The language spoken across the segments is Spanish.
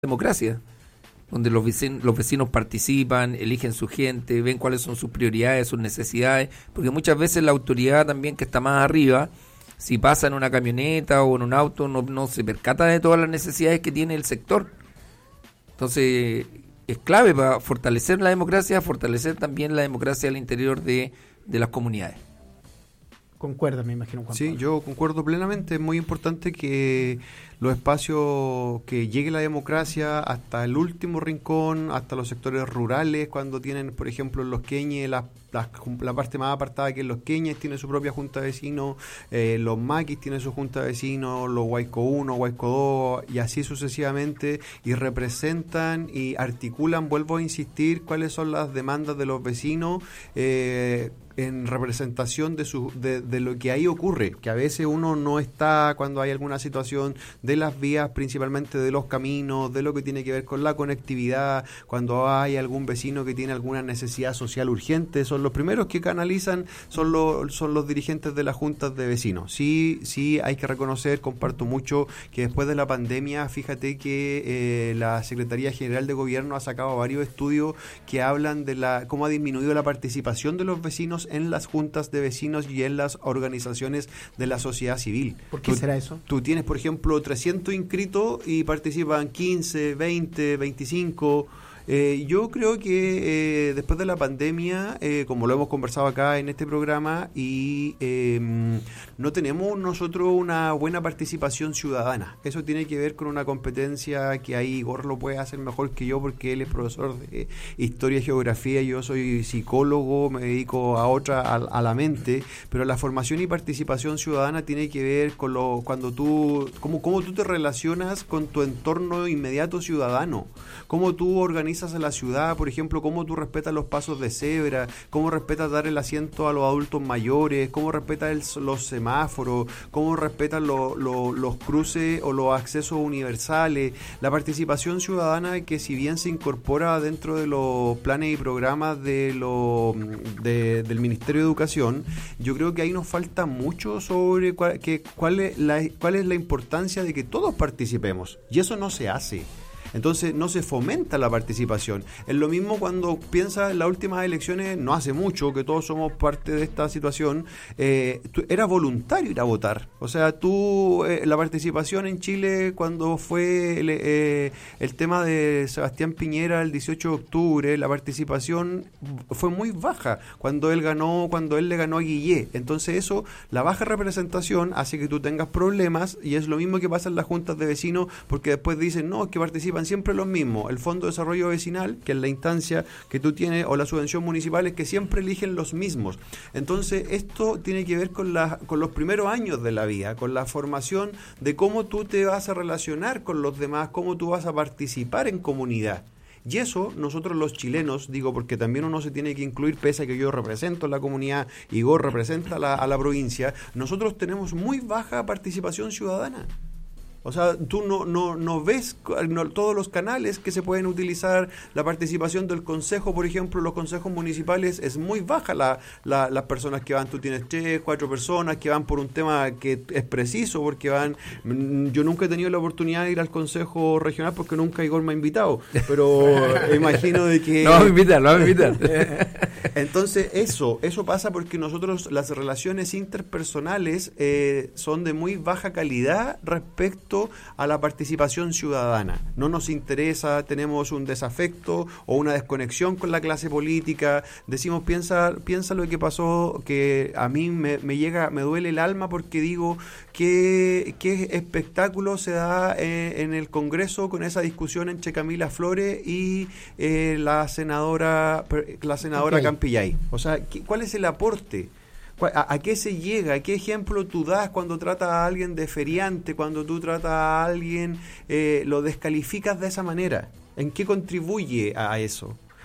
democracia, donde los vecinos participan, eligen su gente, ven cuáles son sus prioridades, sus necesidades, porque muchas veces la autoridad también que está más arriba, si pasa en una camioneta o en un auto, no se percata de todas las necesidades que tiene el sector. Entonces, es clave para fortalecer la democracia, fortalecer también la democracia al interior de las comunidades. Concuerda, me imagino, Juan Pablo. Sí, yo concuerdo plenamente. Es muy importante que los espacios, que llegue la democracia hasta el último rincón, hasta los sectores rurales, cuando tienen, por ejemplo, en Los Queñes, la parte más apartada que es Los Queñes tiene su propia junta de vecinos, los Maquis tienen su junta de vecinos, los Huayco 1, Huayco 2, y así sucesivamente, y representan y articulan, vuelvo a insistir, cuáles son las demandas de los vecinos, en representación de lo que ahí ocurre, que a veces uno no está cuando hay alguna situación de las vías, principalmente de los caminos, de lo que tiene que ver con la conectividad, cuando hay algún vecino que tiene alguna necesidad social urgente, son los primeros que canalizan, son los dirigentes de las juntas de vecinos. Sí, hay que reconocer, comparto mucho, que después de la pandemia, fíjate que la Secretaría General de Gobierno ha sacado varios estudios que hablan de cómo ha disminuido la participación de los vecinos en las juntas de vecinos y en las organizaciones de la sociedad civil. ¿Por qué será eso? Tú tienes, por ejemplo, 300 inscritos y participan 15, 20, 25. Yo creo que después de la pandemia, como lo hemos conversado acá en este programa, y no tenemos nosotros una buena participación ciudadana. Eso tiene que ver con una competencia que ahí Igor lo puede hacer mejor que yo, porque él es profesor de Historia y Geografía, yo soy psicólogo, me dedico a la mente, pero la formación y participación ciudadana tiene que ver con cuando cómo tú te relacionas con tu entorno inmediato ciudadano, cómo tú organizas en la ciudad, por ejemplo, cómo tú respetas los pasos de cebra, cómo respetas dar el asiento a los adultos mayores, cómo respetas los semáforos, cómo respetas los cruces o los accesos universales, la participación ciudadana, que si bien se incorpora dentro de los planes y programas del Ministerio de Educación, yo creo que ahí nos falta mucho sobre cuál es la importancia de que todos participemos, y eso no se hace. Entonces no se fomenta la participación. Es lo mismo cuando piensas en las últimas elecciones, no hace mucho, que todos somos parte de esta situación, era voluntario ir a votar. O sea, la participación en Chile cuando fue el tema de Sebastián Piñera el 18 de octubre, la participación fue muy baja cuando él le ganó a Guillé. Entonces eso, la baja representación hace que tú tengas problemas, y es lo mismo que pasa en las juntas de vecinos, porque después dicen, no, es que participan siempre los mismos. El Fondo de Desarrollo Vecinal, que es la instancia que tú tienes, o la subvención municipal, es que siempre eligen los mismos. Entonces esto tiene que ver con los primeros años de la vida, con la formación de cómo tú te vas a relacionar con los demás, cómo tú vas a participar en comunidad. Y eso nosotros los chilenos, digo, porque también uno se tiene que incluir, pese a que yo represento la comunidad, Igor representa a la provincia, nosotros tenemos muy baja participación ciudadana. O sea, tú no ves todos los canales que se pueden utilizar. La participación del consejo, por ejemplo, los consejos municipales, es muy baja las personas que van. Tú tienes 3, 4 personas que van por un tema que es preciso, porque van. Yo nunca he tenido la oportunidad de ir al consejo regional porque nunca Igor me ha invitado, pero imagino de que... Lo vamos a invitar. Entonces eso pasa porque nosotros las relaciones interpersonales son de muy baja calidad respecto a la participación ciudadana. No nos interesa, tenemos un desafecto o una desconexión con la clase política. Decimos, piensa lo que pasó, que a mí me duele el alma, porque digo, qué espectáculo se da en el Congreso con esa discusión entre Camila Flores y la senadora Campillay. O sea, ¿cuál es el aporte? ¿A qué se llega? ¿Qué ejemplo tú das cuando tratas a alguien de feriante, cuando tú tratas a alguien, lo descalificas de esa manera? ¿En qué contribuye a eso?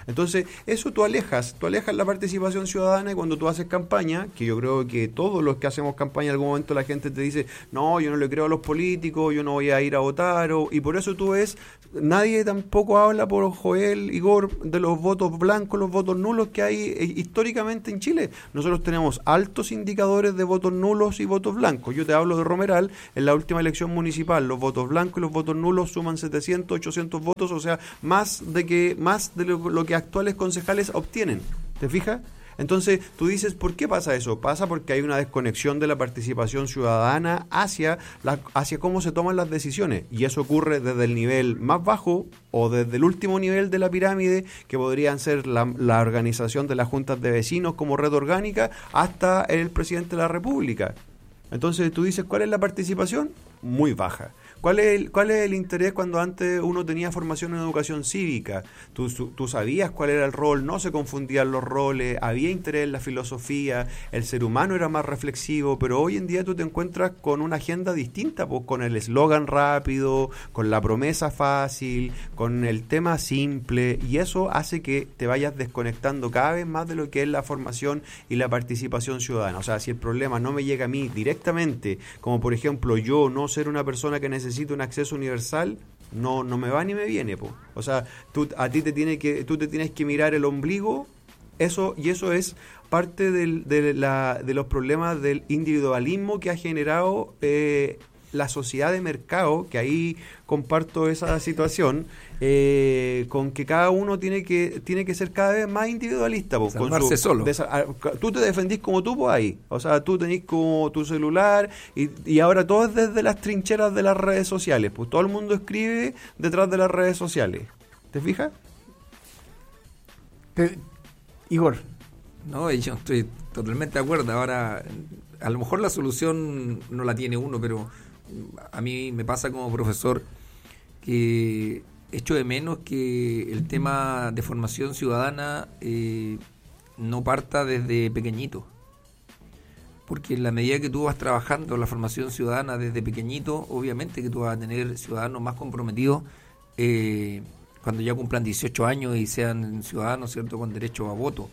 Entonces, eso tú alejas la participación ciudadana, y cuando tú haces campaña, que yo creo que todos los que hacemos campaña en algún momento la gente te dice, no, yo no le creo a los políticos, yo no voy a ir a votar, y por eso tú ves, nadie tampoco habla por Joel, Igor, de los votos blancos, los votos nulos que hay históricamente en Chile. Nosotros tenemos altos indicadores de votos nulos y votos blancos. Yo te hablo de Romeral, en la última elección municipal, los votos blancos y los votos nulos suman 700, 800 votos, o sea, más de lo que actuales concejales obtienen. ¿Te fijas? Entonces, tú dices, ¿por qué pasa eso? Pasa porque hay una desconexión de la participación ciudadana hacia cómo se toman las decisiones. Y eso ocurre desde el nivel más bajo o desde el último nivel de la pirámide, que podrían ser la organización de las juntas de vecinos como red orgánica, hasta el presidente de la República. Entonces, tú dices, ¿cuál es la participación? Muy baja. ¿Cuál es el interés cuando antes uno tenía formación en educación cívica? Tú sabías cuál era el rol, no se confundían los roles, había interés en la filosofía, el ser humano era más reflexivo, pero hoy en día tú te encuentras con una agenda distinta, pues con el eslogan rápido, con la promesa fácil, con el tema simple, y eso hace que te vayas desconectando cada vez más de lo que es la formación y la participación ciudadana. O sea, si el problema no me llega a mí directamente, como por ejemplo yo no ser una persona que necesita un acceso universal, no me va ni me viene, po. O sea, tú te tienes que mirar el ombligo, eso es parte de los problemas del individualismo que ha generado la sociedad de mercado, que ahí comparto esa situación, con que cada uno tiene que ser cada vez más individualista, pues, salvarse solo. Tú te defendís como tú, pues, ahí, o sea, tú tenés como tu celular, y ahora todo es desde las trincheras de las redes sociales, pues todo el mundo escribe detrás de las redes sociales. ¿Te fijas? Igor. No, yo estoy totalmente de acuerdo. Ahora, a lo mejor la solución no la tiene uno, pero a mí me pasa como profesor que echo de menos que el tema de formación ciudadana no parta desde pequeñito, porque en la medida que tú vas trabajando la formación ciudadana desde pequeñito, obviamente que tú vas a tener ciudadanos más comprometidos cuando ya cumplan 18 años y sean ciudadanos, ¿cierto?, con derecho a voto.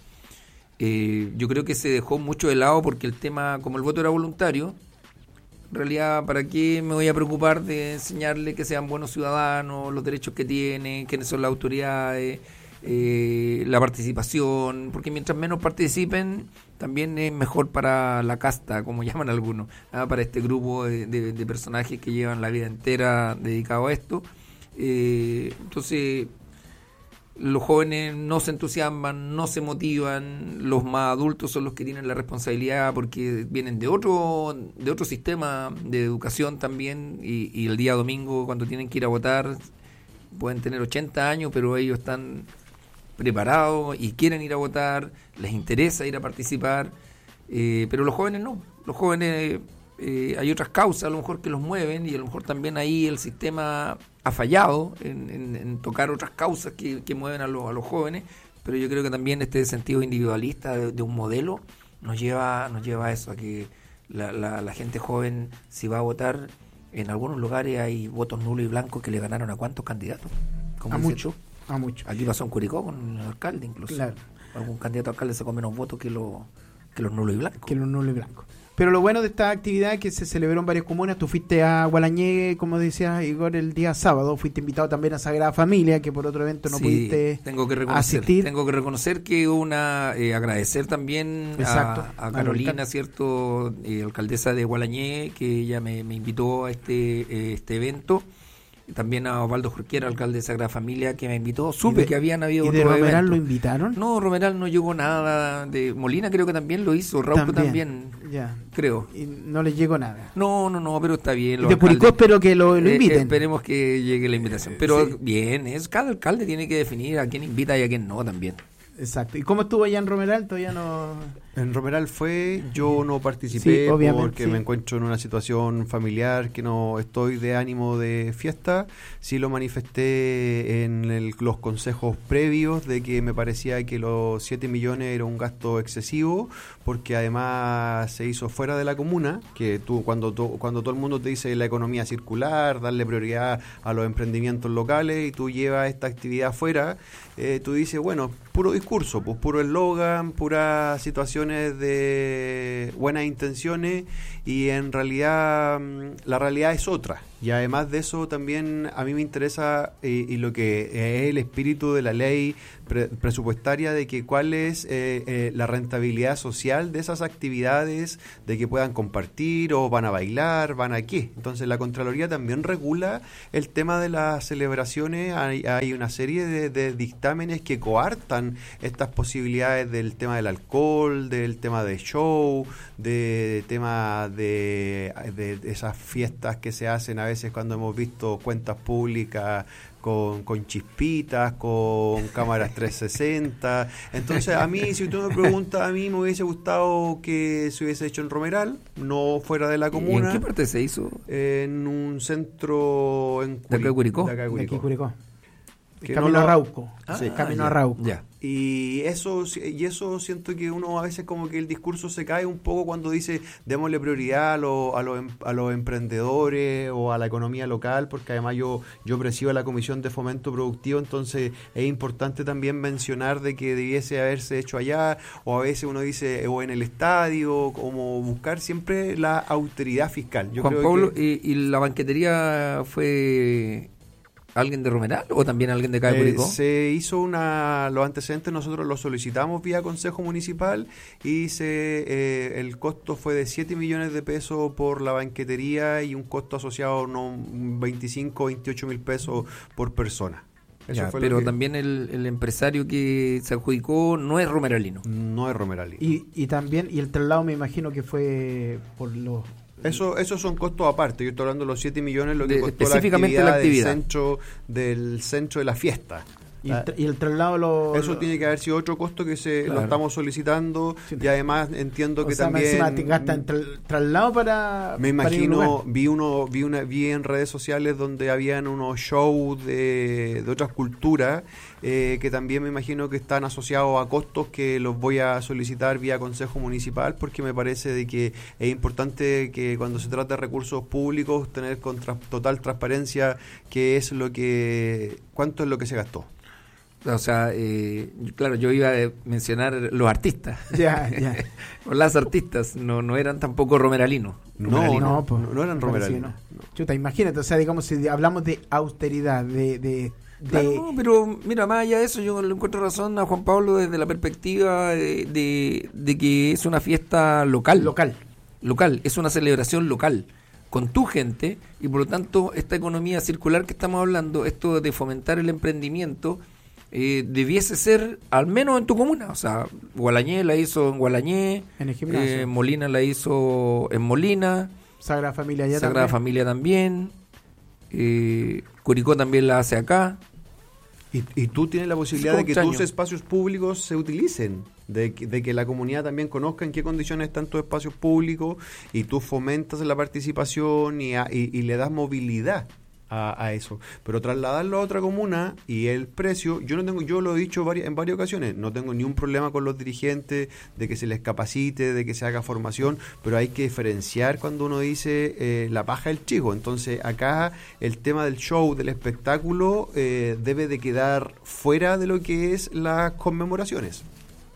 Yo creo que se dejó mucho de lado porque el tema, como el voto era voluntario, en realidad, ¿para qué me voy a preocupar de enseñarle que sean buenos ciudadanos, los derechos que tienen, quiénes son las autoridades, la participación? Porque mientras menos participen, también es mejor para la casta, como llaman algunos, para este grupo de personajes que llevan la vida entera dedicado a esto. Entonces, los jóvenes no se entusiasman, no se motivan, los más adultos son los que tienen la responsabilidad porque vienen de otro sistema de educación también, y el día domingo cuando tienen que ir a votar pueden tener 80 años, pero ellos están preparados y quieren ir a votar, les interesa ir a participar, pero los jóvenes no, los jóvenes hay otras causas a lo mejor que los mueven, y a lo mejor también ahí el sistema ha fallado en tocar otras causas que mueven a los jóvenes, pero yo creo que también este sentido individualista de un modelo nos lleva a eso, a que la gente joven, si va a votar, en algunos lugares hay votos nulos y blancos que le ganaron a cuántos candidatos. A muchos. Aquí pasó en Curicó con el alcalde incluso. Claro. Algún candidato a alcalde sacó menos votos que los nulos y blancos. Pero lo bueno de esta actividad es que se celebró en varias comunas. Tú fuiste a Gualañé, como decía Igor, el día sábado. Fuiste invitado también a Sagrada Familia, que por otro evento no pudiste asistir. Tengo que reconocer que agradecer también a Carolina, ¿cierto? Alcaldesa de Gualañé, que ella me invitó a este evento. También a Osvaldo Jorquera, alcalde de Sagrada Familia, que me invitó. Supe que habían habido otros eventos. ¿Y de Romeral lo invitaron? No, Romeral no llegó nada. De Molina creo que también lo hizo. Rauco también, ya. Creo. Y no les llegó nada. No, pero está bien. De Curicó espero que lo inviten. Esperemos que llegue la invitación. Pero sí, bien, cada alcalde tiene que definir a quién invita y a quién no también. Exacto. ¿Y cómo estuvo allá en Romeral? Todavía no... En Romeral yo no participé porque me encuentro en una situación familiar que no estoy de ánimo de fiesta. Sí lo manifesté en los consejos previos de que me parecía que los 7 millones era un gasto excesivo, porque además se hizo fuera de la comuna, que cuando todo el mundo te dice la economía circular, darle prioridad a los emprendimientos locales, y tú llevas esta actividad fuera, tú dices, bueno, puro discurso, pues puro eslogan, puras situaciones de buenas intenciones, y en realidad la realidad es otra. Y además de eso también a mí me interesa y lo que es el espíritu de la ley presupuestaria, de que cuál es la rentabilidad social de esas actividades, de que puedan compartir o van a bailar, van a qué. Entonces la Contraloría también regula el tema de las celebraciones. Hay una serie de dictámenes que coartan estas posibilidades del tema del alcohol, del tema de show, de tema de esas fiestas que se hacen a veces cuando hemos visto cuentas públicas con chispitas, con cámaras 360. Entonces a mí, si usted me pregunta, a mí me hubiese gustado que se hubiese hecho en Romeral, no fuera de la comuna. ¿Y en qué parte se hizo? En un centro ¿De acá de Curicó? De aquí Curicó. Que Camino a Rauco. Camino a Rauco. Ya. Y eso siento que uno a veces como que el discurso se cae un poco cuando dice démosle prioridad a los emprendedores o a la economía local, porque además yo presido la Comisión de Fomento Productivo, entonces es importante también mencionar de que debiese haberse hecho allá, o a veces uno dice o en el estadio, como buscar siempre la austeridad fiscal. Juan Pablo, ¿y la banquetería fue alguien de Romeral o también alguien de acá de Curicó? Se hizo los antecedentes, nosotros los solicitamos vía Consejo Municipal, y el costo fue de 7 millones de pesos por la banquetería y un costo asociado no 25 o 28 mil pesos por persona. Ya, pero también el empresario que se adjudicó no es romeralino. No es romeralino. Y también, y el traslado me imagino que fue por los... Esos son costos aparte. Yo estoy hablando de los 7 millones, lo que costó específicamente la actividad del centro de la fiesta. Y el traslado eso tiene que haber sido otro costo que lo estamos solicitando, sí. Y además entiendo que también te gastan traslado para... Me imagino, vi en redes sociales donde habían unos shows de otras culturas que también me imagino que están asociados a costos que los voy a solicitar vía Consejo Municipal, porque me parece de que es importante que cuando se trata de recursos públicos tener con total transparencia cuánto es lo que se gastó. O sea, claro, yo iba a mencionar los artistas. Ya. Las artistas no eran tampoco romeralinos. No eran romeralinos. Chuta, imagínate, o sea, digamos, si hablamos de austeridad, Claro, pero mira, más allá de eso, yo le encuentro razón a Juan Pablo desde la perspectiva de que es una fiesta local, es una celebración local, con tu gente, y por lo tanto esta economía circular que estamos hablando, esto de fomentar el emprendimiento, debiese ser al menos en tu comuna. O sea, Gualañé la hizo en Gualañé, en el gimnasio. Molina la hizo en Molina, Sagrada Familia también. Curicó también la hace acá. Y tú tienes la posibilidad de que tus espacios públicos se utilicen, de que la comunidad también conozca en qué condiciones están tus espacios públicos, y tú fomentas la participación y le das movilidad a eso. Pero trasladarlo a otra comuna y el precio, yo lo he dicho en varias ocasiones, no tengo ni un problema con los dirigentes de que se les capacite, de que se haga formación, pero hay que diferenciar cuando uno dice la paja del chico. Entonces acá el tema del show, del espectáculo, debe de quedar fuera de lo que es las conmemoraciones.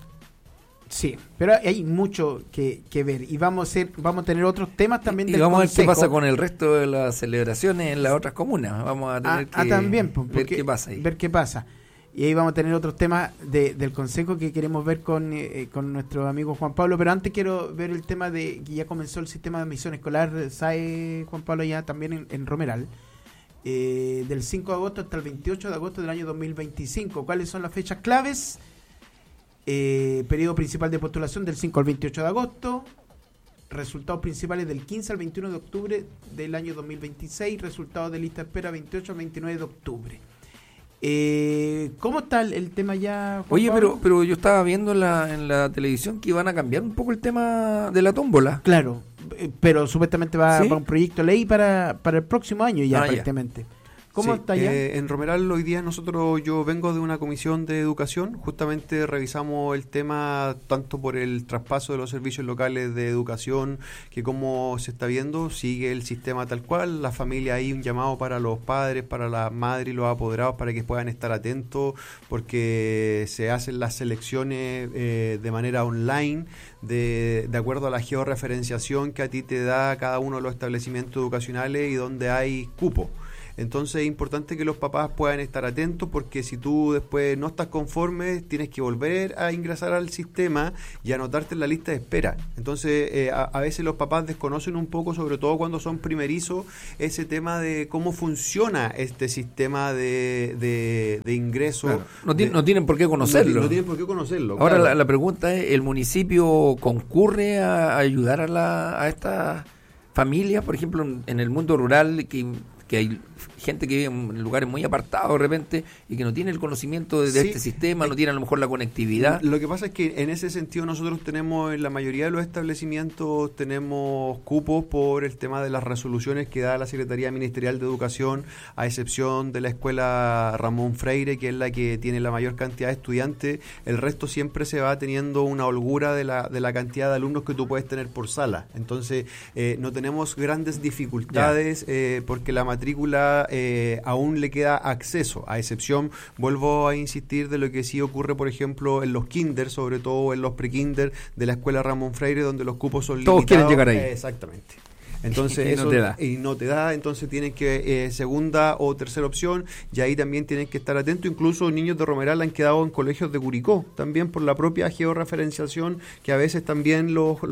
Sí, pero hay mucho que ver, y vamos a tener otros temas también del vamos Consejo. A ver qué pasa con el resto de las celebraciones en las otras comunas. Vamos a tener que también, ver qué pasa ahí. Ver qué pasa. Y ahí vamos a tener otros temas del Consejo que queremos ver con nuestro amigo Juan Pablo, pero antes quiero ver el tema de que ya comenzó el sistema de admisión escolar, ¿sabe, Juan Pablo? Ya también en Romeral, del 5 de agosto hasta el 28 de agosto del año 2025. ¿Cuáles son las fechas claves? Periodo principal de postulación del 5 al 28 de agosto, resultados principales del 15 al 21 de octubre del año 2026, resultados de lista de espera 28 al 29 de octubre. ¿Cómo está el tema ya, Juan Oye, Pablo? pero yo estaba viendo en la televisión que iban a cambiar un poco el tema de la tómbola. Claro, pero supuestamente va ¿Sí? un proyecto de ley para el próximo año ya Ya. prácticamente. ¿Cómo Sí, está ya? En Romeral hoy día yo vengo de una comisión de educación, justamente revisamos el tema tanto por el traspaso de los servicios locales de educación, que como se está viendo, sigue el sistema tal cual, la familia hay un llamado para los padres, para las madres y los apoderados para que puedan estar atentos, porque se hacen las selecciones de manera online, de acuerdo a la georreferenciación que a ti te da cada uno de los establecimientos educacionales y donde hay cupo. Entonces es importante que los papás puedan estar atentos, porque si tú después no estás conforme, tienes que volver a ingresar al sistema y anotarte en la lista de espera. Entonces a veces los papás desconocen un poco, sobre todo cuando son primerizos, ese tema de cómo funciona este sistema de ingreso. Claro. No tienen por qué conocerlo. No tienen por qué conocerlo. Ahora claro. la pregunta es, ¿el municipio concurre a ayudar a estas familias? Por ejemplo, en el mundo rural, que hay gente que vive en lugares muy apartados de repente y que no tiene el conocimiento de Sí, este sistema, no tiene a lo mejor la conectividad. Lo que pasa es que en ese sentido nosotros tenemos, en la mayoría de los establecimientos, tenemos cupos por el tema de las resoluciones que da la Secretaría Ministerial de Educación, a excepción de la escuela Ramón Freire, que es la que tiene la mayor cantidad de estudiantes. El resto siempre se va teniendo una holgura de la cantidad de alumnos que tú puedes tener por sala. Entonces no tenemos grandes dificultades porque la matrícula aún le queda acceso, a excepción, vuelvo a insistir, de lo que sí ocurre, por ejemplo, en los kinder, sobre todo en los pre-kinder de la escuela Ramón Freire, donde los cupos son Todos limitados. quieren llegar ahí. Exactamente. Entonces Y eso no te da. Entonces tienen que segunda o tercera opción, y ahí también tienen que estar atentos. Incluso niños de Romeral han quedado en colegios de Curicó, también por la propia georreferenciación, que a veces también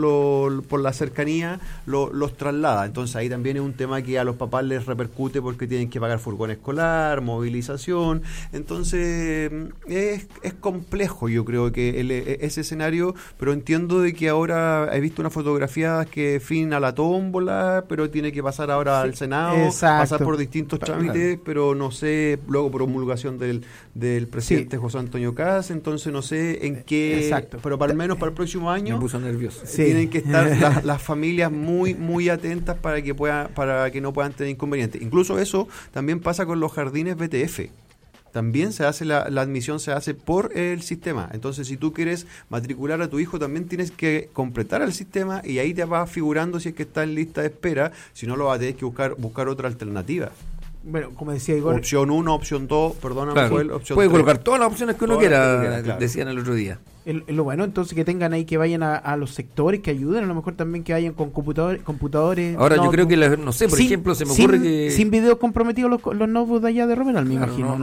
por la cercanía los traslada. Entonces ahí también es un tema que a los papás les repercute, porque tienen que pagar furgón escolar, movilización. Entonces es complejo, yo creo que ese escenario, pero entiendo de que ahora he visto unas fotografías que fin a la tómbola, pero tiene que pasar ahora al Senado, pasar por distintos trámites, pero no sé, luego promulgación del presidente José Antonio Kast, entonces no sé en qué, pero al menos para el próximo año Me puso nervioso. tienen que estar las familias muy atentas para que no puedan tener inconvenientes. Incluso eso también pasa con los jardines BTF. También se hace la admisión se hace por el sistema. Entonces, si tú quieres matricular a tu hijo, también tienes que completar el sistema, y ahí te va figurando si es que está en lista de espera. Si no, lo vas a tener que buscar otra alternativa. Bueno, como decía Igor, Opción 1, opción 2, perdóname, Claro. opción Puede 3. colocar todas las opciones que uno Todas las quiera, que uno quiera, claro. decían el otro día. lo bueno entonces que tengan ahí, que vayan a los sectores, que ayuden, a lo mejor también que vayan con computadores. Ahora yo creo que, no sé, por ejemplo, se me ocurre que... Sin videos comprometidos los notebooks de allá de Romeral, me Claro, imagino.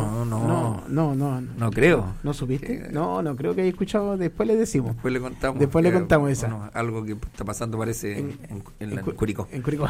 no creo. ¿No supiste? No creo que haya escuchado, después le decimos. Después le contamos. Después le contamos esa. Bueno, algo que está pasando parece en Curicó. En Curicó.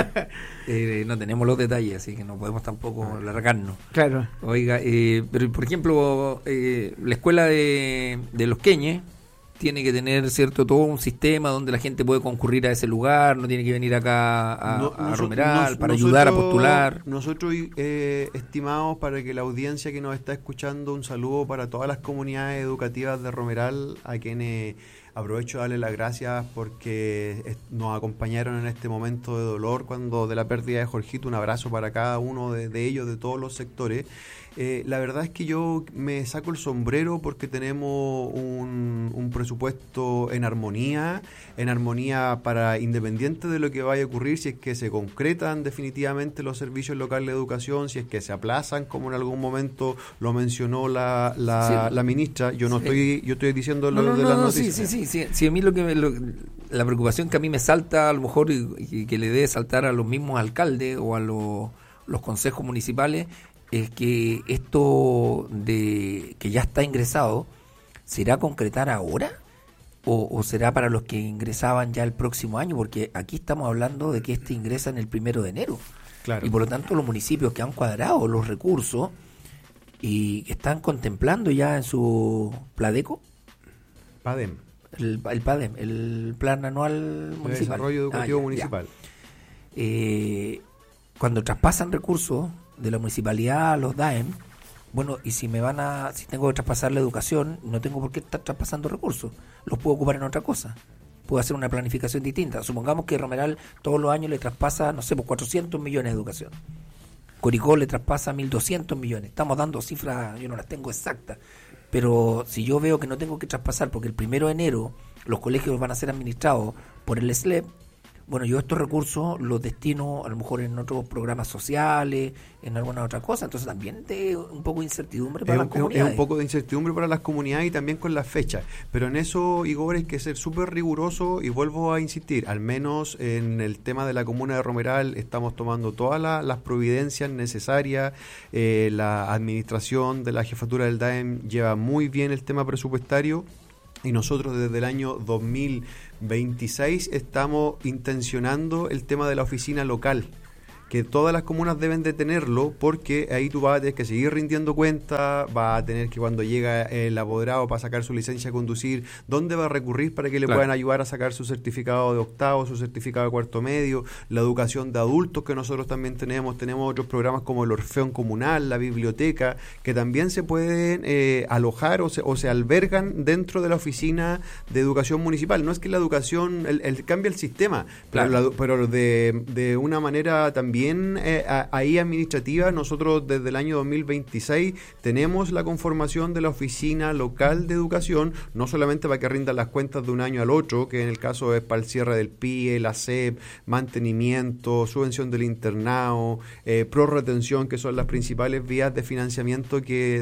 No tenemos los detalles, así que no podemos tampoco largarnos. Claro. Oiga, pero por ejemplo, la escuela de los Queñes tiene que tener, cierto, todo un sistema donde la gente puede concurrir a ese lugar, no tiene que venir acá a Romeral para ayudar a postular. Nosotros estimamos, para que la audiencia que nos está escuchando, un saludo para todas las comunidades educativas de Romeral, a quienes aprovecho de darle las gracias porque nos acompañaron en este momento de dolor de la pérdida de Jorgito. Un abrazo para cada uno de ellos, de todos los sectores. La verdad es que yo me saco el sombrero porque tenemos un presupuesto en armonía para, independiente de lo que vaya a ocurrir, si es que se concretan definitivamente los servicios locales de educación, si es que se aplazan, como en algún momento lo mencionó la ministra. Yo estoy diciendo lo de las noticias. Sí, a mí la preocupación que a mí me salta, a lo mejor, y que le debe saltar a los mismos alcaldes o a los consejos municipales, es que esto de que ya está ingresado, ¿será concretar ahora? ¿O será para los que ingresaban ya el próximo año? Porque aquí estamos hablando de que ingresa en el 1 de enero. Claro. Y por lo tanto los municipios que han cuadrado los recursos y que están contemplando ya en su PLADECO, PADEM. el PADEM, el Plan Anual Municipal. De Desarrollo Educativo Municipal. Cuando traspasan recursos de la municipalidad a los DAEM, Bueno, y si tengo que traspasar la educación, no tengo por qué estar traspasando recursos, los puedo ocupar en otra cosa. Puedo hacer una planificación distinta. Supongamos que Romeral todos los años le traspasa, no sé, por 400 millones de educación. Curicó le traspasa 1.200 millones. Estamos dando cifras, yo no las tengo exactas. Pero si yo veo que no tengo que traspasar porque el 1 de enero los colegios van a ser administrados por el SLEP, bueno, yo estos recursos los destino a lo mejor en otros programas sociales, en alguna otra cosa. Entonces también es un poco de incertidumbre para las comunidades. Es un poco de incertidumbre para las comunidades y también con las fechas. Pero en eso, Igor, hay que ser súper riguroso y vuelvo a insistir, al menos en el tema de la comuna de Romeral estamos tomando todas las providencias necesarias. La administración de la jefatura del DAEM lleva muy bien el tema presupuestario. Y nosotros desde el año 2026 estamos intencionando el tema de la oficina local, que todas las comunas deben de tenerlo, porque ahí tú vas a tener que seguir rindiendo cuentas, vas a tener que cuando llega el apoderado para sacar su licencia de conducir, ¿dónde va a recurrir para que le puedan ayudar a sacar su certificado de octavo, su certificado de cuarto medio, la educación de adultos que nosotros también tenemos otros programas como el Orfeón Comunal, la biblioteca, que también se pueden alojar o se albergan dentro de la oficina de educación municipal? No es que la educación cambie el sistema, pero de una manera también ahí administrativa. Nosotros desde el año 2026 tenemos la conformación de la oficina local de educación, no solamente para que rindan las cuentas de un año al otro, que en el caso es para el cierre del PIE, la SEP, mantenimiento, subvención del internado, prorretención, que son las principales vías de financiamiento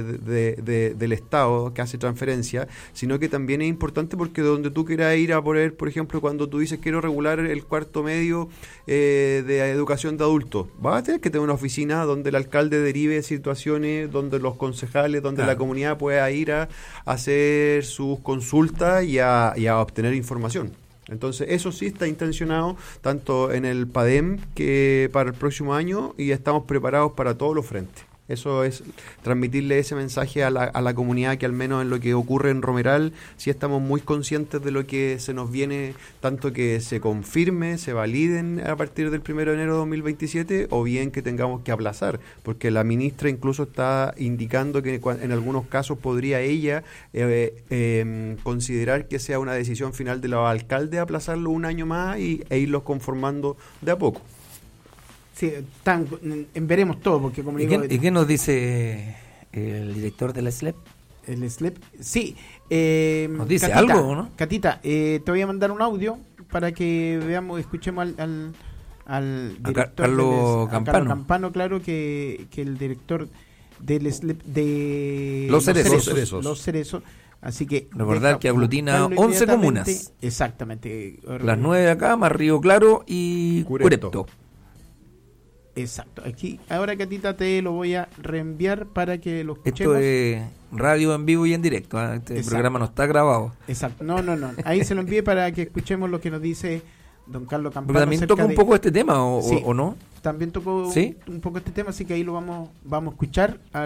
del Estado que hace transferencia, sino que también es importante porque donde tú quieras ir a poner, por ejemplo, cuando tú dices quiero regular el cuarto medio de educación de adultos, vas a tener que tener una oficina donde el alcalde derive situaciones, donde los concejales, donde la comunidad pueda ir a hacer sus consultas y a obtener información. Entonces eso sí está intencionado tanto en el PADEM que para el próximo año, y estamos preparados para todos los frentes. Eso es transmitirle ese mensaje a la comunidad, que al menos en lo que ocurre en Romeral sí estamos muy conscientes de lo que se nos viene, tanto que se confirme, se validen a partir del 1 de enero de 2027, o bien que tengamos que aplazar, porque la ministra incluso está indicando que en algunos casos podría ella considerar que sea una decisión final de los alcaldes aplazarlo un año más e irlos conformando de a poco. Sí, veremos todo, porque como digo... ¿Y qué nos dice el director del SLEP? El SLEP, sí. ¿Nos dice Catita, algo, no? Catita, te voy a mandar un audio para que escuchemos al director Carlos Campano, claro, que el director del SLEP de Los Cerezos. Los Cerezos. Así que recordar que aglutina 11 comunas. Exactamente. Las 9 de acá, más Río Claro y Curepto. Exacto. Aquí, ahora, Catita, te lo voy a reenviar para que lo escuchemos. Esto es radio en vivo y en directo. Este programa no está grabado. Exacto. No. Ahí se lo envié para que escuchemos lo que nos dice don Carlos Campano. Porque también toca un poco este tema, sí, ¿o no? También tocó un poco este tema, así que ahí lo vamos a escuchar a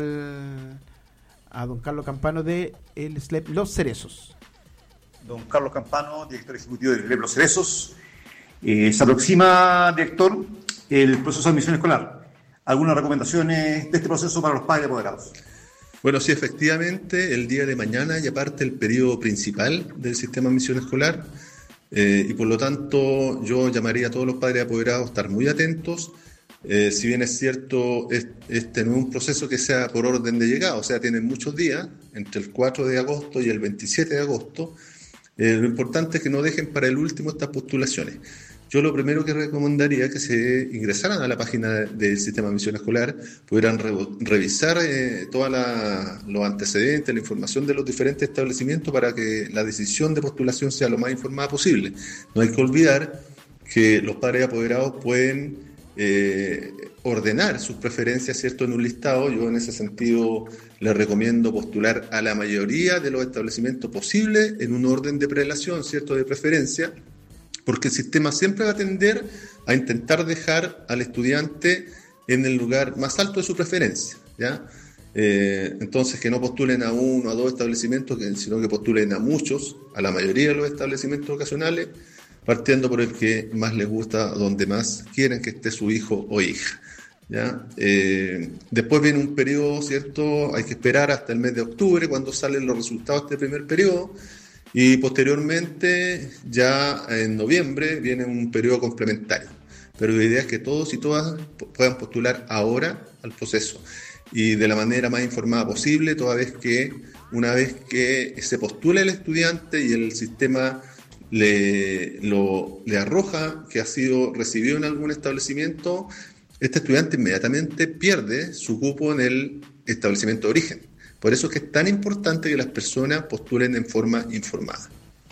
don Carlos Campano de el SLEP Los Cerezos. Don Carlos Campano, director ejecutivo del SLEP Los Cerezos. Se aproxima, director, el proceso de admisión escolar. ¿Algunas recomendaciones de este proceso para los padres apoderados? Bueno, sí, efectivamente, el día de mañana ya parte el periodo principal del sistema de admisión escolar, y por lo tanto yo llamaría a todos los padres apoderados a estar muy atentos. Si bien es cierto, este no es un proceso que sea por orden de llegada, o sea, tienen muchos días, entre el 4 de agosto y el 27 de agosto. Lo importante es que no dejen para el último estas postulaciones. Yo lo primero que recomendaría es que se ingresaran a la página del sistema de admisión escolar, pudieran revisar todos los antecedentes, la información de los diferentes establecimientos para que la decisión de postulación sea lo más informada posible. No hay que olvidar que los padres apoderados pueden ordenar sus preferencias, ¿cierto?, en un listado. Yo en ese sentido les recomiendo postular a la mayoría de los establecimientos posibles en un orden de prelación, ¿cierto?, de preferencia, porque el sistema siempre va a tender a intentar dejar al estudiante en el lugar más alto de su preferencia, ¿ya? Entonces, que no postulen a uno, a dos establecimientos, sino que postulen a muchos, a la mayoría de los establecimientos ocasionales, partiendo por el que más les gusta, donde más quieren que esté su hijo o hija. ¿ya? Después viene un periodo, ¿cierto? Hay que esperar hasta el mes de octubre, cuando salen los resultados de este primer periodo, y posteriormente, ya en noviembre, viene un periodo complementario. Pero la idea es que todos y todas puedan postular ahora al proceso, y de la manera más informada posible, toda vez que una vez que se postula el estudiante y el sistema le arroja que ha sido recibido en algún establecimiento, este estudiante inmediatamente pierde su cupo en el establecimiento de origen. Por eso es que es tan importante que las personas postulen en forma informada.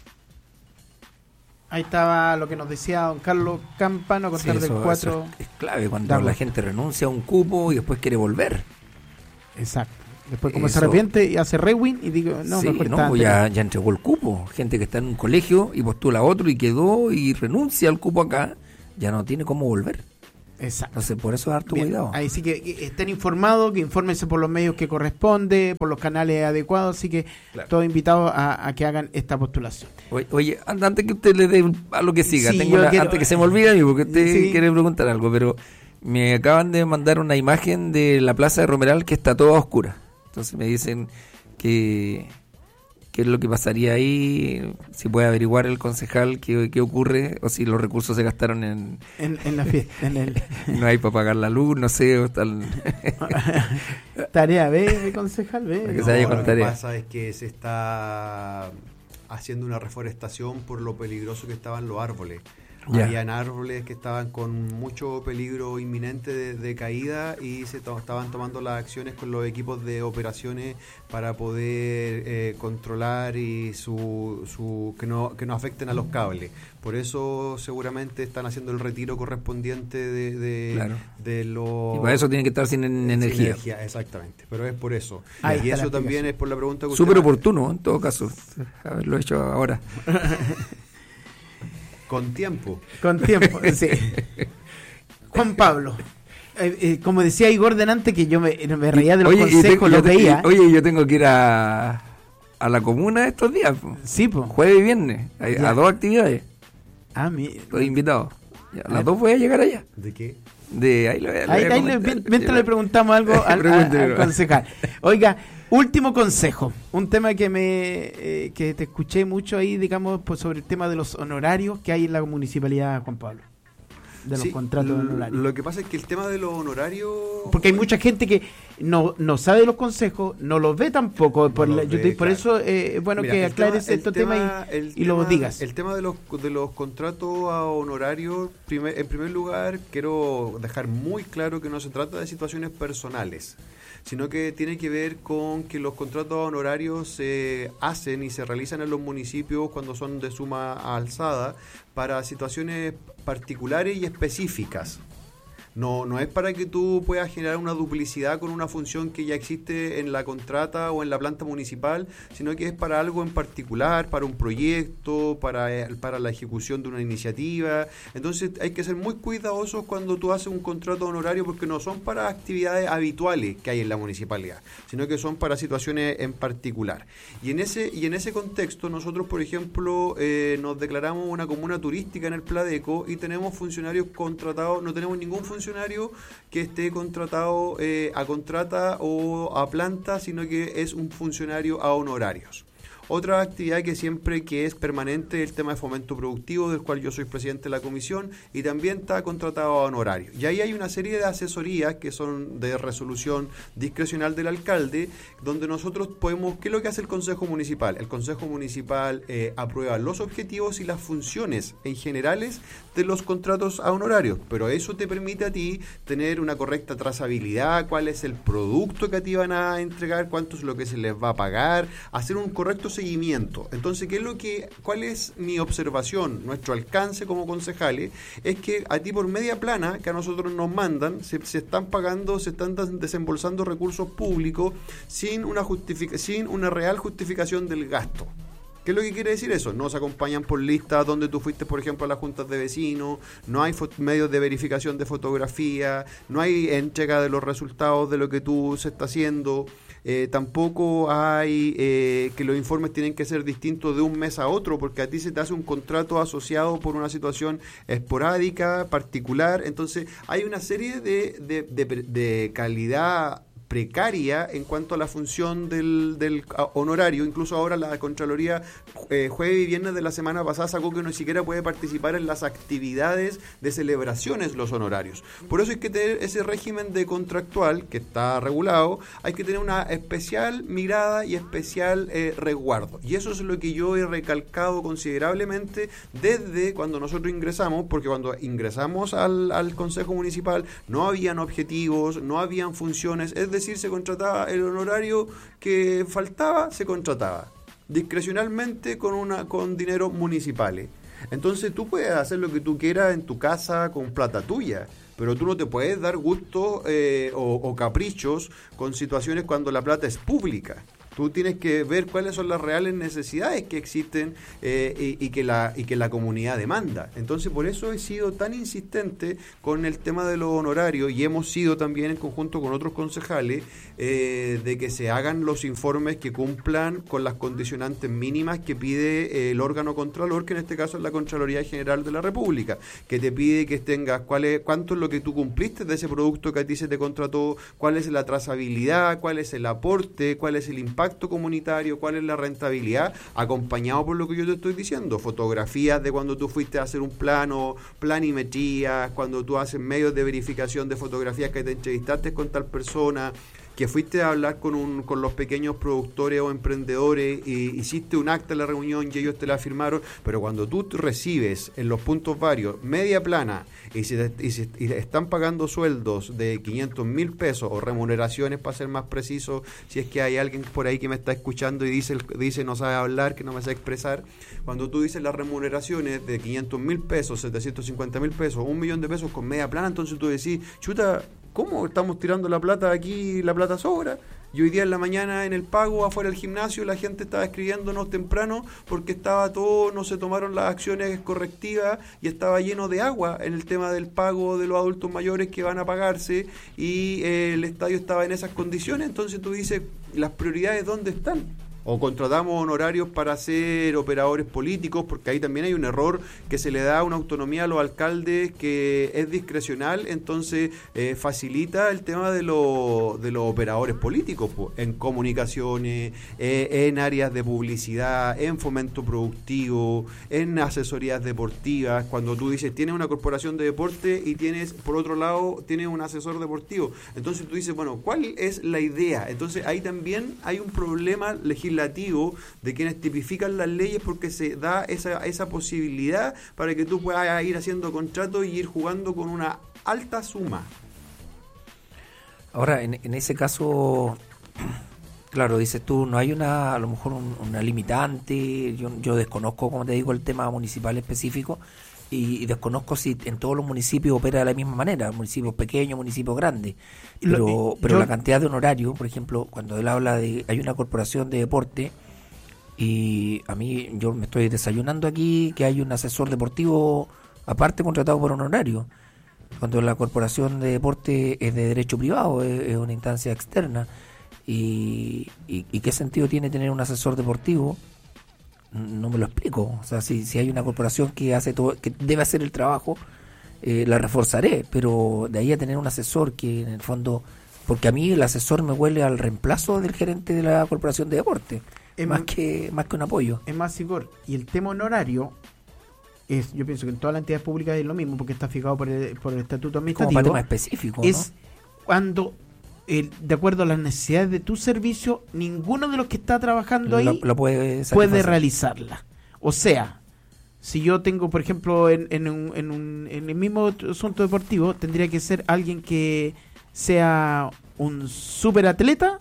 Ahí estaba lo que nos decía don Carlos Campano, contar del 4. Eso es clave, cuando la gente renuncia a un cupo y después quiere volver. Exacto. Después como se arrepiente y hace rewin y digo, no, sí, mejor no, pues ya entregó el cupo. Gente que está en un colegio y postula a otro y quedó y renuncia al cupo acá, ya no tiene cómo volver. Exacto. Entonces por eso es harto cuidado. Ahí sí que estén informados, que infórmense por los medios que corresponde, por los canales adecuados, así que todos invitados a que hagan esta postulación. Oye, antes que usted le dé a lo que siga, sí, antes que se me olvide a mí, porque usted quiere preguntar algo, pero me acaban de mandar una imagen de la plaza de Romeral que está toda oscura. Entonces me dicen que qué es lo que pasaría ahí, si puede averiguar el concejal qué ocurre, o si los recursos se gastaron en la fiesta, no hay para pagar la luz, no sé, o tal. Tarea B, concejal B. No, lo que pasa es que se está haciendo una reforestación por lo peligroso que estaban los árboles. Habían árboles que estaban con mucho peligro inminente de caída, y se estaban tomando las acciones con los equipos de operaciones para poder controlar y que no afecten a los cables. Por eso seguramente están haciendo el retiro correspondiente de los... Y para eso tienen que estar sin energía. Exactamente, pero es por eso. Y eso también es por la pregunta que súper oportuno, en todo caso, haberlo hecho ahora. Con tiempo, sí. Juan Pablo, como decía Igor delante, que yo me reía de los consejos, lo veía. Yo tengo que ir a la comuna estos días. Sí, pues. Jueves y viernes, a 2 actividades. Estoy invitado. Las 2 voy a llegar allá. ¿De qué? Mientras le preguntamos algo al concejal. Oiga, último consejo, un tema que que te escuché mucho ahí, digamos, pues, sobre el tema de los honorarios que hay en la municipalidad, Juan Pablo, de los contratos de honorarios. Lo que pasa es que el tema de los honorarios, porque hay mucha gente que no sabe de los consejos, no los ve tampoco, por eso bueno, mira, que aclares este tema y lo digas. El tema de los contratos a honorarios, en primer lugar, quiero dejar muy claro que no se trata de situaciones personales, sino que tiene que ver con que los contratos honorarios se hacen y se realizan en los municipios cuando son de suma alzada para situaciones particulares y específicas. No es para que tú puedas generar una duplicidad con una función que ya existe en la contrata o en la planta municipal, sino que es para algo en particular, para un proyecto, para la ejecución de una iniciativa. Entonces hay que ser muy cuidadosos cuando tú haces un contrato honorario, porque no son para actividades habituales que hay en la municipalidad, sino que son para situaciones en particular. Y en ese contexto nosotros, por ejemplo, nos declaramos una comuna turística en el Pladeco y tenemos funcionarios contratados, no tenemos ningún funcionario que esté contratado a contrata o a planta, sino que es un funcionario a honorarios. Otra actividad que es permanente es el tema de fomento productivo, del cual yo soy presidente de la comisión, y también está contratado a honorario. Y ahí hay una serie de asesorías que son de resolución discrecional del alcalde, donde nosotros podemos... ¿Qué es lo que hace el Consejo Municipal? El Consejo Municipal aprueba los objetivos y las funciones en generales de los contratos a honorarios, pero eso te permite a ti tener una correcta trazabilidad, cuál es el producto que a ti van a entregar, cuánto es lo que se les va a pagar, hacer un correcto seguimiento. Entonces, ¿cuál es mi observación? Nuestro alcance como concejales es que a ti por media plana que a nosotros nos mandan, se están pagando, se están desembolsando recursos públicos sin una real justificación del gasto. ¿Qué es lo que quiere decir eso? No se acompañan por listas donde tú fuiste, por ejemplo, a las juntas de vecinos, no hay medios de verificación de fotografía, no hay entrega de los resultados de lo que tú se está haciendo. tampoco hay que los informes tienen que ser distintos de un mes a otro, porque a ti se te hace un contrato asociado por una situación esporádica, particular. Entonces hay una serie de calidad precaria en cuanto a la función del honorario. Incluso ahora la Contraloría jueves y viernes de la semana pasada sacó que no siquiera puede participar en las actividades de celebraciones los honorarios. Por eso hay que tener ese régimen de contractual que está regulado, hay que tener una especial mirada y especial resguardo. Y eso es lo que yo he recalcado considerablemente desde cuando nosotros ingresamos, porque cuando ingresamos al Consejo Municipal no habían objetivos, no habían funciones, es decir, se contrataba el honorario que faltaba, se contrataba discrecionalmente con dinero municipales. Entonces tú puedes hacer lo que tú quieras en tu casa con plata tuya, pero tú no te puedes dar gusto o caprichos con situaciones cuando la plata es pública. Tú tienes que ver cuáles son las reales necesidades que existen y que la comunidad demanda. Entonces, por eso he sido tan insistente con el tema de los honorarios, y hemos sido también en conjunto con otros concejales de que se hagan los informes que cumplan con las condicionantes mínimas que pide el órgano contralor, que en este caso es la Contraloría General de la República, que te pide que tengas cuánto es lo que tú cumpliste de ese producto que a ti se te contrató, cuál es la trazabilidad, cuál es el aporte, cuál es el impacto comunitario, cuál es la rentabilidad, acompañado por lo que yo te estoy diciendo, fotografías de cuando tú fuiste a hacer un plano, planimetrías, cuando tú haces medios de verificación de fotografías que te entrevistaste con tal persona, que fuiste a hablar con los pequeños productores o emprendedores y hiciste un acta en la reunión y ellos te la firmaron, pero cuando tú recibes en los puntos varios media plana y se están pagando sueldos de 500,000 pesos o remuneraciones, para ser más preciso, si es que hay alguien por ahí que me está escuchando y dice no sabe hablar, que no me sabe expresar, cuando tú dices las remuneraciones de 500,000 pesos, 750,000 pesos, 1,000,000 de pesos con media plana, entonces tú decís, chuta, ¿cómo estamos tirando la plata aquí? La plata sobra. Y hoy día en la mañana en el pago afuera del gimnasio la gente estaba escribiéndonos temprano porque estaba todo, no se tomaron las acciones correctivas y estaba lleno de agua en el tema del pago de los adultos mayores que van a pagarse, y el estadio estaba en esas condiciones. Entonces tú dices, ¿las prioridades dónde están? O contratamos honorarios para ser operadores políticos, porque ahí también hay un error, que se le da una autonomía a los alcaldes que es discrecional, entonces facilita el tema de los operadores políticos, pues, en comunicaciones, en áreas de publicidad, en fomento productivo, en asesorías deportivas. Cuando tú dices, tienes una corporación de deporte y tienes, por otro lado, tienes un asesor deportivo, entonces tú dices, bueno, ¿cuál es la idea? Entonces ahí también hay un problema legislativo de quienes tipifican las leyes, porque se da esa posibilidad para que tú puedas ir haciendo contratos y ir jugando con una alta suma. Ahora, en ese caso, claro, dices tú, no hay a lo mejor una limitante. Yo desconozco, como te digo, el tema municipal específico, y desconozco si en todos los municipios opera de la misma manera, municipios pequeños, municipios grandes, pero la cantidad de honorarios, por ejemplo, cuando él habla de, hay una corporación de deporte, y a mí, yo me estoy desayunando aquí que hay un asesor deportivo aparte contratado por honorario, cuando la corporación de deporte es de derecho privado, es una instancia externa, y ¿qué sentido tiene tener un asesor deportivo? No me lo explico. O sea, si hay una corporación que hace todo, que debe hacer el trabajo, la reforzaré, pero de ahí a tener un asesor que en el fondo, porque a mí el asesor me huele al reemplazo del gerente de la corporación de deporte, más que un apoyo. Es más, Sigor, y el tema honorario yo pienso que en todas las entidades públicas es lo mismo, porque está fijado por el estatuto administrativo. Como para tema específico, es, ¿no? Cuando de acuerdo a las necesidades de tu servicio, ninguno de los que está trabajando ahí puede realizarla. O sea, si yo tengo, por ejemplo, en el mismo asunto deportivo, tendría que ser alguien que sea un superatleta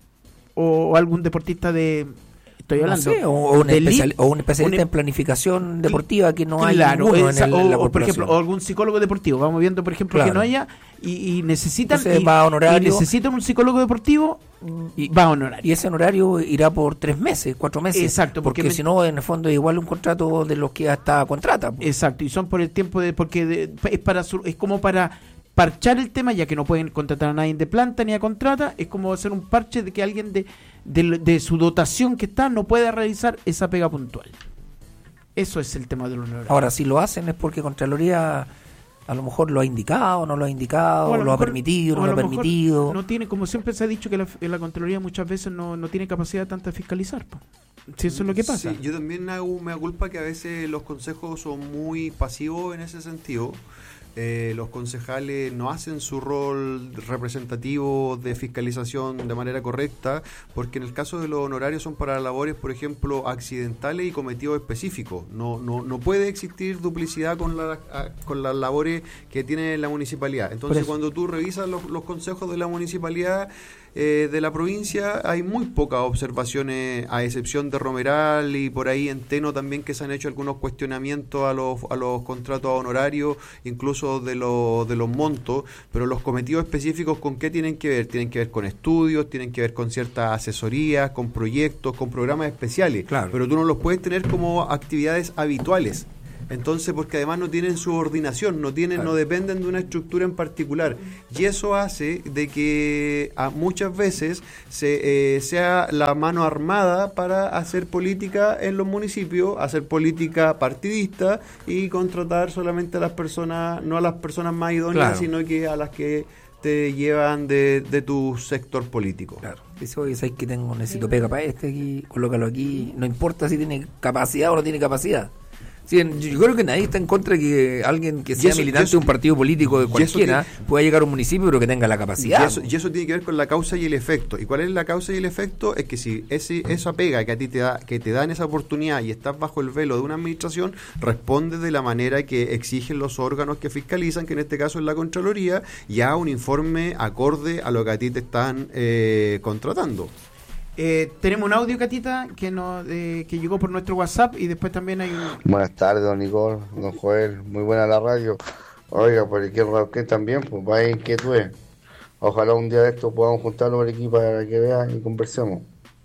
o algún deportista de... Estoy hablando, no sé, o un especialista en planificación deportiva, que no hay ninguno en la corporación. Por ejemplo, o algún psicólogo deportivo. Vamos viendo, por ejemplo, que no haya y necesitan necesitan un psicólogo deportivo, va a honorario. Y ese honorario irá por 3 meses, 4 meses. Exacto, porque si no, en el fondo es igual un contrato de los que hasta contrata. Exacto, y son por el tiempo es como para parchar el tema, ya que no pueden contratar a nadie de planta ni a contrata, es como hacer un parche de que alguien de su dotación que está no puede realizar esa pega puntual. Eso es el tema de los honorarios. Ahora, si lo hacen es porque Contraloría a lo mejor lo ha indicado, no lo ha indicado, lo ha permitido, no lo ha permitido. No tiene, como siempre se ha dicho, que la Contraloría muchas veces no tiene capacidad tanta de fiscalizar. Si eso es lo que pasa. Sí, yo también me da culpa que a veces los consejos son muy pasivos en ese sentido. Los concejales no hacen su rol representativo de fiscalización de manera correcta, porque en el caso de los honorarios son para labores, por ejemplo, accidentales y cometidos específicos. No puede existir duplicidad con las labores que tiene la municipalidad. Entonces, cuando tú revisas los consejos de la municipalidad, de la provincia, hay muy pocas observaciones, a excepción de Romeral y por ahí en Teno también, que se han hecho algunos cuestionamientos a los contratos honorarios, incluso de los montos, pero los cometidos específicos, ¿con qué tienen que ver? Tienen que ver con estudios, tienen que ver con ciertas asesorías, con proyectos, con programas especiales, claro. Pero tú no los puedes tener como actividades habituales. Entonces, porque además no tienen subordinación, no dependen de una estructura en particular, y eso hace de que muchas veces sea la mano armada para hacer política en los municipios, hacer política partidista y contratar solamente a las personas, no a las personas más idóneas, claro, sino que a las que te llevan de tu sector político. Claro. Dice, oye, ¿sabes que necesito pega para aquí? Colócalo aquí, no importa si tiene capacidad o no tiene capacidad. Sí, yo creo que nadie está en contra de que alguien que sea militante de un partido político de cualquiera pueda llegar a un municipio, pero que tenga la capacidad. Y eso tiene que ver con la causa y el efecto. ¿Y cuál es la causa y el efecto? Es que si esa pega que a ti te dan esa oportunidad y estás bajo el velo de una administración, responde de la manera que exigen los órganos que fiscalizan, que en este caso es la Contraloría, y haga un informe acorde a lo que a ti te están contratando. Tenemos un audio, Catita, que llegó por nuestro WhatsApp, y después también hay un... Buenas tardes, don Nicole, don Joel, muy buena la radio. Oiga, por aquí usted también, pues vaya inquietud. Ojalá un día de esto podamos juntarnos por aquí para que vean y conversemos.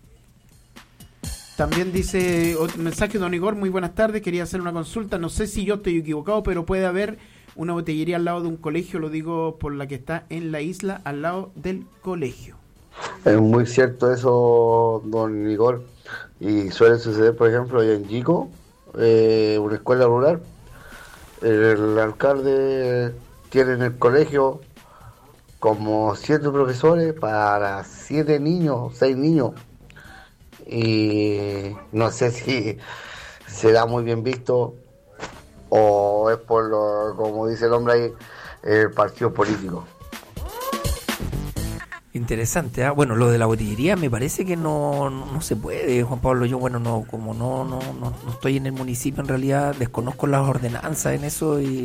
También dice otro mensaje, don Igor, muy buenas tardes, quería hacer una consulta, no sé si yo estoy equivocado, pero puede haber una botillería al lado de un colegio, lo digo por la que está en la isla, al lado del colegio. Es muy cierto eso, don Igor, y suele suceder, por ejemplo, allá en Yico, una escuela rural, el alcalde tiene en el colegio como 7 profesores para 7 niños, 6 niños, y no sé si será muy bien visto o es por como dice el hombre ahí, el partido político. Interesante, ¿eh? Bueno, lo de la botillería me parece que no se puede, Juan Pablo. Yo, bueno, no estoy en el municipio, en realidad desconozco las ordenanzas en eso y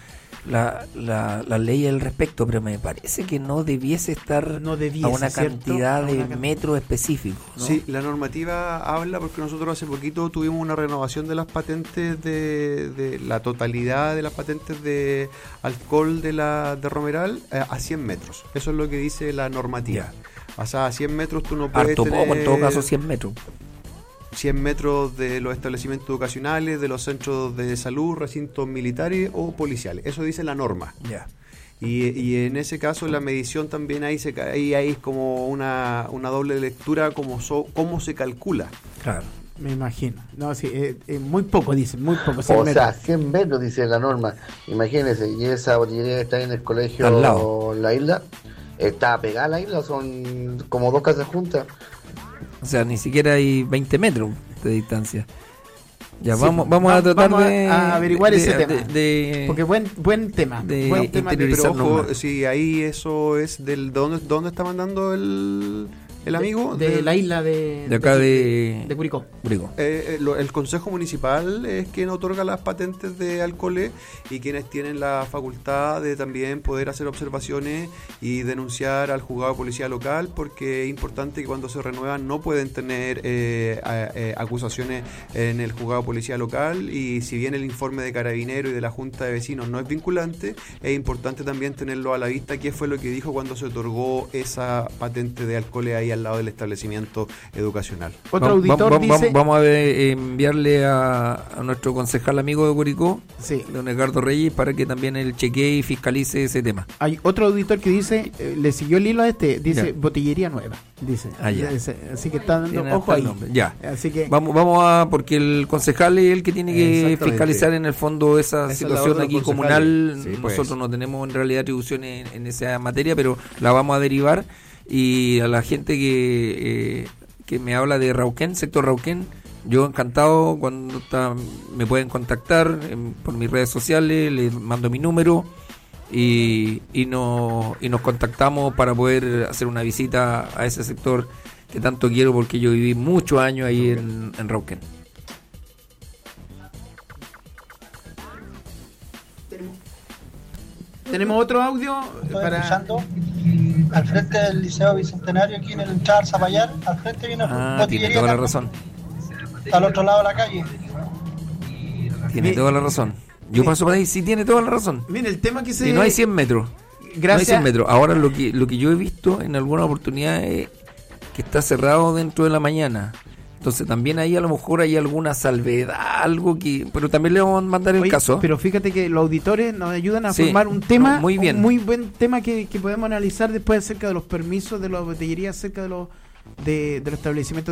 la ley al respecto, pero me parece que no debiese estar a una cantidad de metros específicos, ¿no? Sí, la normativa habla, porque nosotros hace poquito tuvimos una renovación de las patentes de la totalidad de las patentes de alcohol de Romeral a 100 metros. Eso es lo que dice la normativa. O sea, a 100 metros tú no puedes harto tener... poco, en todo caso 100 metros. 100 metros de los establecimientos educacionales, de los centros de salud, recintos militares o policiales. Eso dice la norma. Ya. Y en ese caso la medición también ahí es como una doble lectura, cómo se calcula. Claro. Me imagino. No, sí, muy poco, dicen, muy poco. 100 metros. Sea, 100 metros dice la norma. Imagínense, y esa botillería está en el colegio, al lado. La isla, está pegada a la isla, son como 2 casas juntas. O sea, ni siquiera hay 20 metros de distancia. Ya, sí, vamos a tratar de averiguar ese tema. Porque buen tema. Buen tema, pero ojo, si ahí eso es ¿dónde está mandando el amigo? De la isla de acá de Curicó. El Consejo Municipal es quien otorga las patentes de alcoholes y quienes tienen la facultad de también poder hacer observaciones y denunciar al juzgado de policía local, porque es importante que cuando se renuevan no pueden tener acusaciones en el juzgado de policía local, y si bien el informe de Carabinero y de la Junta de Vecinos no es vinculante, es importante también tenerlo a la vista, qué fue lo que dijo cuando se otorgó esa patente de alcoholes ahí al lado del establecimiento educacional. Otro auditor dice... Vamos a enviarle a nuestro concejal amigo de Curicó, Sí. don Edgardo Reyes, para que también él chequee y fiscalice ese tema. Hay otro auditor que dice, le siguió el hilo a dice Ya. botillería nueva, dice. Ya. Así que está dando Tiene ojo hasta ahí. el nombre. Ya. Así que Vamos a, porque el concejal es el que tiene que Exactamente. fiscalizar en el fondo esa Esa es la situación labor de aquí los comunal. concejales. Sí, pues. Nosotros no tenemos en realidad atribuciones en esa materia, pero la vamos a derivar. Y a la gente que me habla de Rauquén, sector Rauquén, yo encantado cuando me pueden contactar por mis redes sociales, les mando mi número y nos contactamos para poder hacer una visita a ese sector que tanto quiero, porque yo viví muchos años ahí en Rauquén. tenemos otro audio Estoy para... escuchando al frente del Liceo Bicentenario, aquí en el entrada Zapallar, al frente viene una Tiene botillería, toda la razón. está al otro lado de la calle. Tiene Mi- toda la razón. Yo mi- paso por ahí, sí tiene toda la razón. Mira, el tema que se... Y no hay 100 metros. No hay Gracias. 100 metros. Ahora lo que yo he visto en alguna oportunidad es que está cerrado dentro de la mañana. Entonces también ahí a lo mejor hay alguna salvedad, algo que... Pero también le vamos a mandar el Oye, caso. pero fíjate que los auditores nos ayudan a Sí, formar un tema, no, muy bien. un muy buen tema que podemos analizar después acerca de los permisos de las botillerías, acerca de los establecimientos